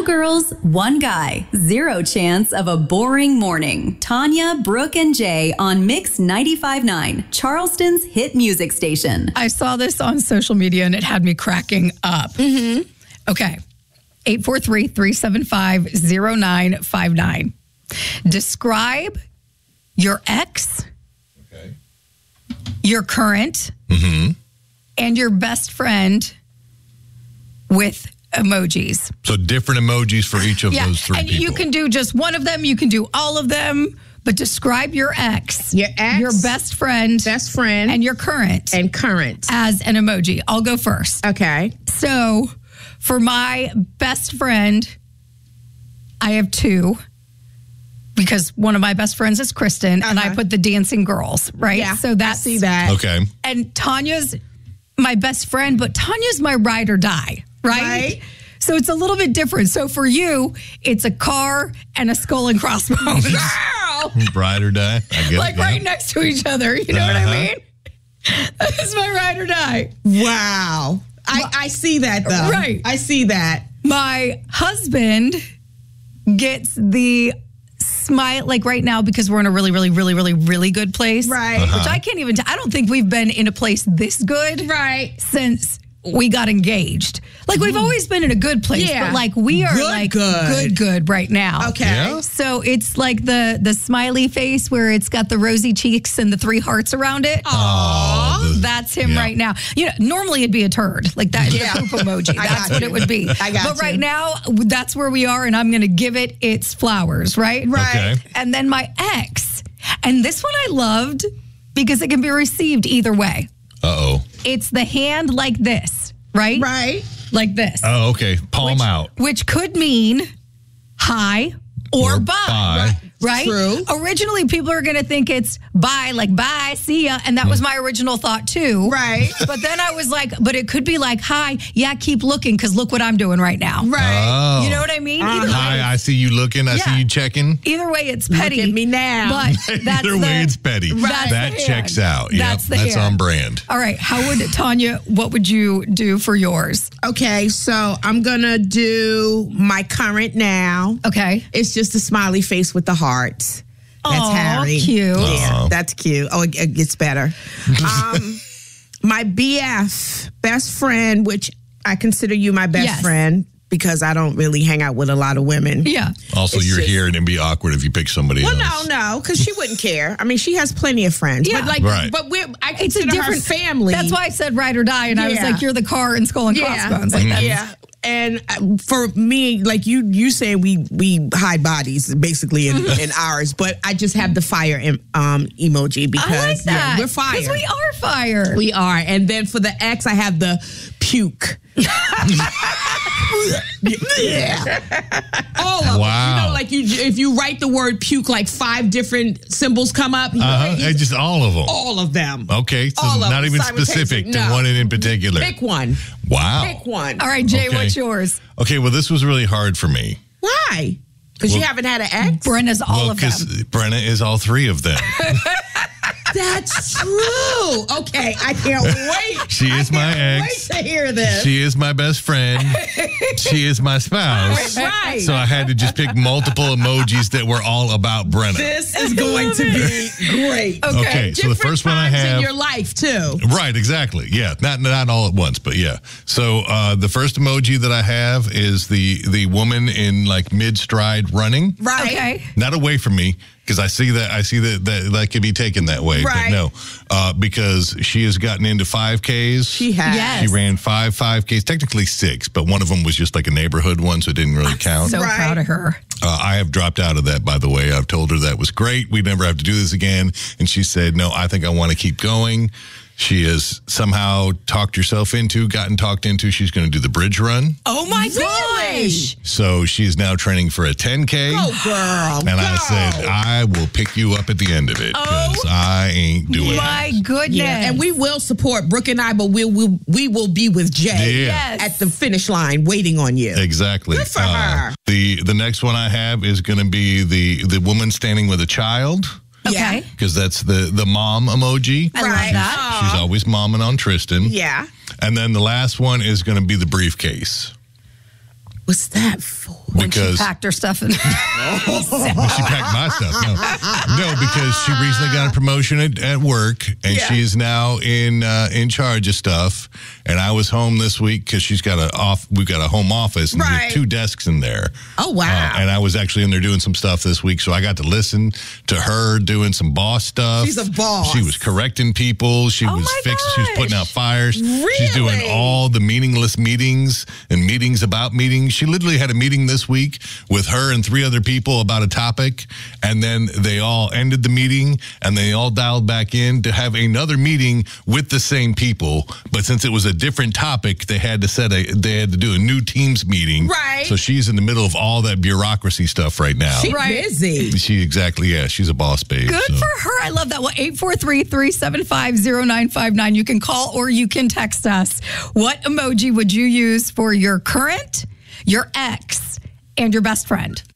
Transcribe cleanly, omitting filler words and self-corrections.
girls, one guy, zero chance of a boring morning. Tanya, Brooke, and Jay on Mix 95.9, Charleston's hit music station. I saw this on social media and it had me cracking up. Mm-hmm. Okay. 843-375-0959. Describe your ex, your current, and your best friend with emojis. So different emojis for each of those three people. You can do just one of them. You can do all of them. But describe your ex, your best friend, and your current. As an emoji. I'll go first. Okay. So for my best friend, I have two. Because one of my best friends is Kristen, and I put the dancing girls, right? Yeah, so that's, I see that. Okay. And Tanya's my best friend, but Tanya's my ride or die, right? So it's a little bit different. So for you, it's a car and a skull and crossbones. Ride or die. I get like it, right next to each other. You know what I mean? That's my ride or die. Wow. I see that, though. Right. I see that. My husband gets the smile, like right now, because we're in a really, really, really, really, really good place. Right. Which I can't even, I don't think we've been in a place this good. Right. Since we got engaged. Like we've always been in a good place, but like we are good right now. Okay. Yeah. So it's like the smiley face where it's got the rosy cheeks and the three hearts around it. Oh, that's him right now. You know, normally it'd be a turd. Like that is the poop emoji. That's what it would be. But right now, that's where we are, and I'm going to give it its flowers, right? Okay. And then my ex, and this one I loved because it can be received either way. Uh-oh. It's the hand like this, right? Right. Like this. Oh, okay. Palm out. Which could mean hi or bye. Right? True. Originally, people are going to think it's bye, like bye, see ya. And that was my original thought, too. Right. But then I was like, but it could be like, hi, yeah, keep looking, because look what I'm doing right now. Right. Oh. You know what I mean? Either Hi, way, I see you looking. I see you checking. either way, it's petty. Look at me now. But that's Either way, it's petty. That's That the checks hand. out. Yep, That's the that's hand. on brand. All right. How would, Tanya, what would you do for yours? Okay, so I'm going to do my current now. Okay. It's just a smiley face with the hearts. That's Aw, Harry. cute. Yeah, that's cute. Oh, it gets better. My BF, best friend, which I consider you my best friend because I don't really hang out with a lot of women. Yeah. Also, It's you're just- here and it'd be awkward if you pick somebody else. No, because she wouldn't care. I mean, she has plenty of friends. Yeah. But Right. I It's a consider different her family. That's why I said ride or die, and I was Yeah. like, "You're the car and skull and crossbones." Like that's, Yeah. And for me, like you say, we hide bodies basically in ours, but I just have the fire emoji because I like that. we're fire. Because we are fire. We are. And then for the X, I have the puke. All of them. Wow. You know, like if you write the word puke, like 5 different symbols come up. Just all of them. All of them. Okay, so All of not them even specific to No. one in particular. Pick one. Wow. Pick one. All right, Jay, Okay. what's yours? Okay, well, this was really hard for me. Why? Because you Well- haven't had an X? Brenna's all of them. Because Brenna is all 3 of them. That's true. Okay, I can't wait. She is my ex. Wait to hear this. She is my best friend. She is my spouse. Right. So I had to just pick multiple emojis that were all about Brenna. This is going to be great. Okay, so the Different first one I times have. in your life too. Right, exactly. Yeah, not all at once, but yeah. So the first emoji that I have is the woman in like mid stride running, Right. Okay. not away from me because I see that can be taken that way, Right. but no, because she has gotten into 5Ks. She has. Yes. She ran 5Ks, technically 6, but one of them was just like a neighborhood one, so it didn't really count. So Right. proud of her. I have dropped out of that, by the way. I've told her that was great. We never have to do this again. And she said, no, I think I want to keep going. She has somehow gotten talked into. She's going to do the bridge run. Oh my Really? gosh. So she is now training for a 10K. Go, girl. And I said, I will pick you up at the end of it because I ain't doing My it. goodness. Yeah, and we will support Brooke and I, but we will be with Jay Yeah. Yes. at the finish line waiting on you. Exactly. Good for her. The next one I have is going to be the woman standing with a child. Okay. Because that's the mom emoji. I love Right. that. She's always momming on Tristan. Yeah. And then the last one is going to be the briefcase. What's that for? When she packed her stuff in. Well, she packed my stuff. No, because she recently got a promotion at work, and she is now in charge of stuff. And I was home this week because we've got a home office, and there's 2 desks in there. Oh, wow. And I was actually in there doing some stuff this week, so I got to listen to her doing some boss stuff. She's a boss. She was correcting people. She was fixing. She was putting out fires. Really? She's doing all the meaningless meetings and meetings about meetings. She literally had a meeting this week with her and 3 other people about a topic, and then they all ended the meeting and they all dialed back in to have another meeting with the same people. But since it was a different topic, they had to do a new Teams meeting. Right. So she's in the middle of all that bureaucracy stuff right now. She's busy. She's a boss babe. Good for her. I love that. Well, 843-375-0959. You can call or you can text us. What emoji would you use for your current, your ex, and your best friend?